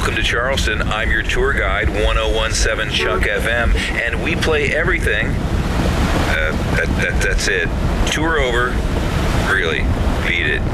Welcome to Charleston. I'm your tour guide, 1017 Chuck FM, and we play everything. That's it. Tour over. Really, beat it.